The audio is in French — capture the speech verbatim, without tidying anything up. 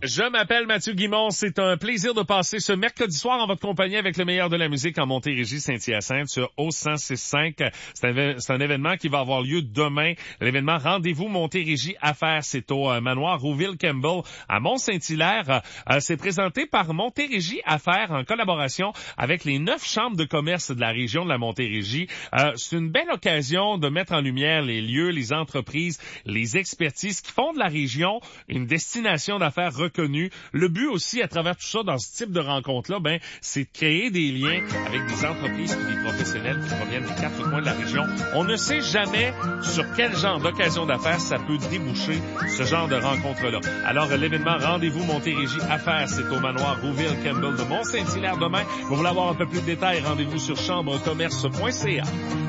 Je m'appelle Mathieu Guimond. C'est un plaisir de passer ce mercredi soir en votre compagnie avec le meilleur de la musique en Montérégie-Saint-Hyacinthe sur O cent six cinq. C'est un, c'est un événement qui va avoir lieu demain. L'événement Rendez-vous Montérégie Affaires. C'est au euh, manoir Rouville-Campbell à Mont-Saint-Hilaire. Euh, c'est présenté par Montérégie Affaires en collaboration avec les neuf chambres de commerce de la région de la Montérégie. Euh, c'est une belle occasion de mettre en lumière les lieux, les entreprises, les expertises qui font de la région une destination d'affaires reconnue. Le but aussi, à travers tout ça, dans ce type de rencontre-là, ben, c'est de créer des liens avec des entreprises et des professionnels qui proviennent des quatre coins de la région. On ne sait jamais sur quel genre d'occasion d'affaires ça peut déboucher, ce genre de rencontre-là. Alors, l'événement Rendez-vous Montérégie Affaires, c'est au manoir Rouville-Campbell de Mont-Saint-Hilaire demain. Vous voulez avoir un peu plus de détails, rendez-vous sur chambrecommerce point c a.